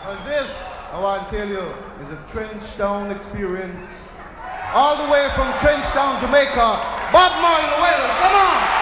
Well, this, I want to tell you, is a Trenchtown experience. All the way from Trenchtown, Jamaica. Bob Marley, the Wailers, come on!